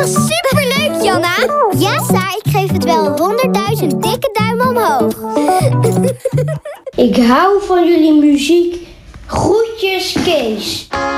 was superleuk, Janna. Ja, Saar, ik geef het wel 100.000 dikke duimen omhoog. Ik hou van jullie muziek. Groetjes, Kees.